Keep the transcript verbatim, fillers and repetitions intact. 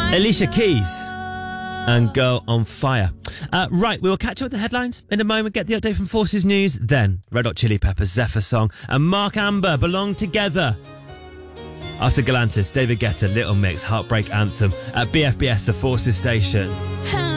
Alicia Keys and Girl on Fire. Uh, right, we will catch up with the headlines in a moment, get the update from Forces News, then Red Hot Chili Peppers, Zephyr Song and Mark Amber Belong Together. After Galantis, David Guetta, Little Mix, Heartbreak Anthem at B F B S, the Forces station.